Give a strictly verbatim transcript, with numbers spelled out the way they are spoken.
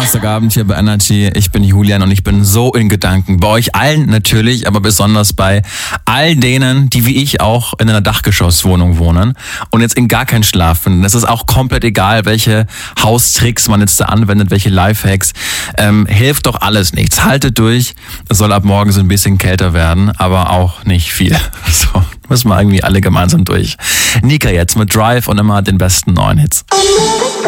Samstagabend hier bei Energy. Ich bin Julian und ich bin so in Gedanken. Bei euch allen natürlich, aber besonders bei all denen, die wie ich auch in einer Dachgeschosswohnung wohnen und jetzt in gar keinen Schlaf finden. Es ist auch komplett egal, welche Haustricks man jetzt da anwendet, welche Lifehacks. Ähm, hilft doch alles nichts. Haltet durch. Es soll ab morgen so ein bisschen kälter werden, aber auch nicht viel. So, müssen wir irgendwie alle gemeinsam durch. Nika jetzt mit Drive und immer den besten neuen Hits.